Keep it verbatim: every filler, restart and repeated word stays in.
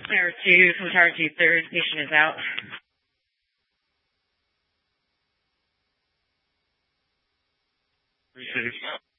Tower two from Tower two, third station is out. Three six.